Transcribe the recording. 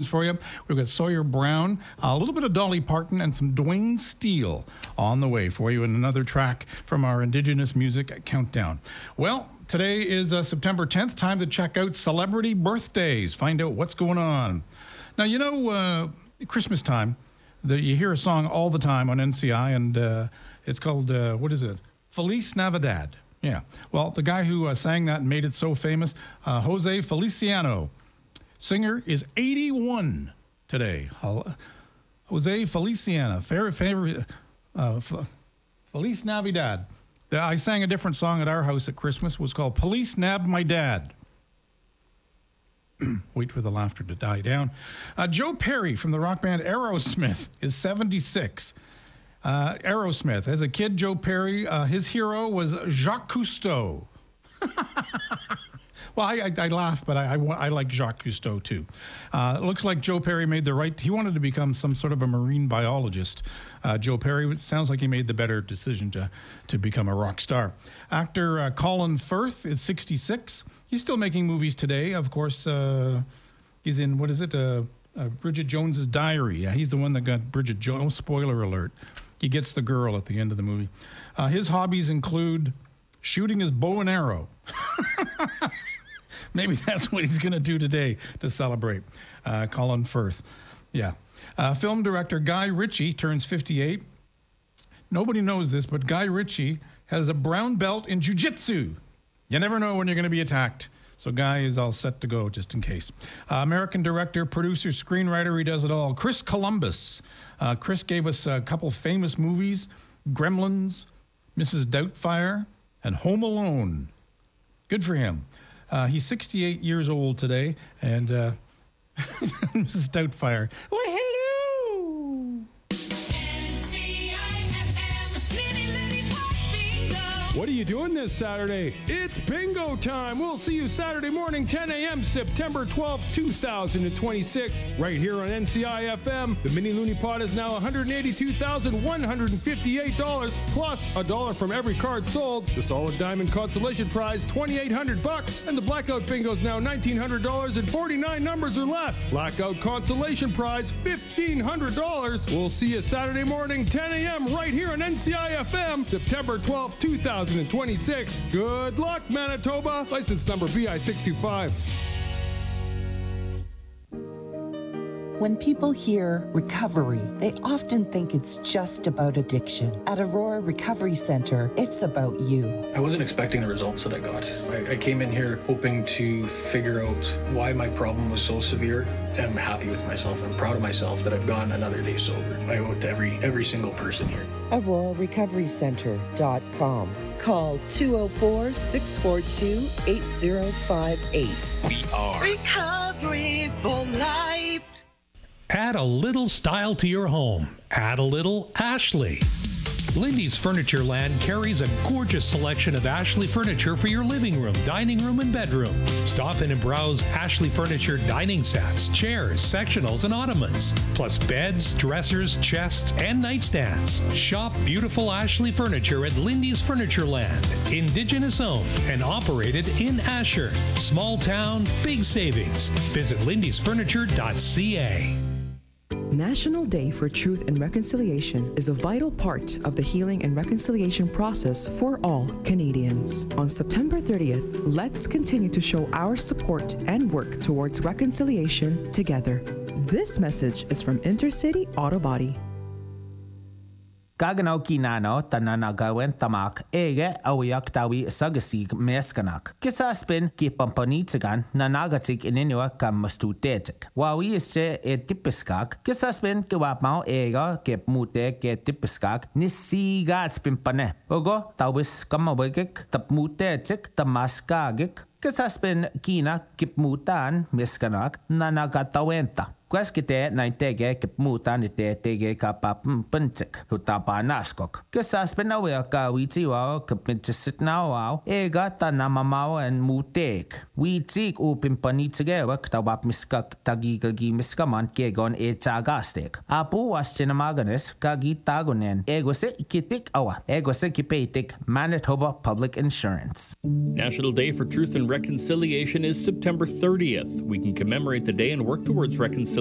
for you. We've got Sawyer Brown, a little bit of Dolly Parton, and some Dwayne Steele on the way for you, and another track from our Indigenous Music Countdown. Well, today is September 10th. Time to check out celebrity birthdays. Find out what's going on. Now, you know, Christmas time, you hear a song all the time on NCI, and it's called, what is it? Feliz Navidad. Yeah. Well, the guy who sang that and made it so famous, Jose Feliciano, singer, is 81 today. Jose Feliciano, Feliz Navidad. I sang a different song at our house at Christmas. It was called Police Nabbed My Dad. Wait for the laughter to die down. Joe Perry from the rock band Aerosmith is 76. Aerosmith. As a kid, Joe Perry, his hero was Jacques Cousteau. Well, I laugh, but I like Jacques Cousteau too. It looks like Joe Perry made he wanted to become some sort of a marine biologist. Joe Perry, it sounds like he made the better decision to become a rock star. Actor Colin Firth is 66. He's still making movies today. Of course, he's in, what is it? Bridget Jones's Diary. Yeah, he's the one that got Bridget Jones. Spoiler alert. He gets the girl at the end of the movie. His hobbies include shooting his bow and arrow. Maybe that's what he's going to do today to celebrate. Colin Firth. Yeah. Film director Guy Ritchie turns 58. Nobody knows this, but Guy Ritchie has a brown belt in jiu-jitsu. You never know when you're going to be attacked. So Guy is all set to go just in case. American director, producer, screenwriter, he does it all. Chris Columbus. Chris gave us a couple famous movies, Gremlins, Mrs. Doubtfire, and Home Alone. Good for him. He's 68 years old today, and Mrs. Doubtfire. Well, hello! What are you doing this Saturday? It's bingo time. We'll see you Saturday morning, 10 a.m., September 12th, 2026, right here on NCI FM. The Mini Looney Pot is now $182,158, plus $1 from every card sold. The Solid Diamond Consolation Prize, $2,800, and the Blackout Bingo is now $1,900 and 49 numbers or less. Blackout Consolation Prize, $1,500. We'll see you Saturday morning, 10 a.m., right here on NCI FM, September 12th, 2026. Good luck, Manitoba. License number BI625. When people hear recovery, they often think it's just about addiction. At Aurora Recovery Center, it's about you. I wasn't expecting the results that I got. I came in here hoping to figure out why my problem was so severe. I'm happy with myself. I'm proud of myself that I've gone another day sober. I owe it to every single person here. AuroraRecoveryCenter.com. Call 204-642-8058. We are Recovery for Life. Add a little style to your home. Add a little Ashley. Lindy's Furniture Land carries a gorgeous selection of Ashley furniture for your living room, dining room, and bedroom. Stop in and browse Ashley Furniture dining sets, chairs, sectionals, and ottomans, plus beds, dressers, chests, and nightstands. Shop beautiful Ashley furniture at Lindy's Furniture Land. Indigenous owned and operated in Asher. Small town, big savings. Visit lindysfurniture.ca. National Day for Truth and Reconciliation is a vital part of the healing and reconciliation process for all Canadians. On September 30th, let's continue to show our support and work towards reconciliation together. This message is from Intercity Auto Body. Gaganaw kinano tananagawen tamak ege awiyak tawi sagasig meskanak. Kisaspin kipampanitsigan nanagatik ininua kamastutetik. Wawi isse tipiskak kisaspin kiwapmao ega kepmute ke tipiskak nisigatspin pane. Ogo tawis kamawagik tapmutetik tamaskagik. Kisaspin kina kipmutan meskanak nanagatawenta. Quaskite naitege kipmutan ite tege kapapuntik hutapanaskok. Kisaspinawe ka witiwa kapinchisit nawao ega tanamamao and mutek. Witik upimpanitsige waktawap miskak tagigagi miskaman kegon etagastek. Apu was chinamaganes kagitagonen. Egose kitik awa. Egose kipetik Manitoba Public Insurance. National Day for Truth and Reconciliation is September 30th. We can commemorate the day and work towards reconciliation